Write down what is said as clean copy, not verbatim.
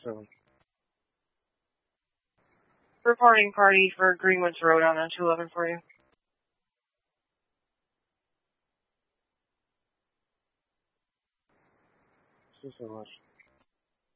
7. Reporting party for Greenwoods Road on 211 for you. Thank you so much.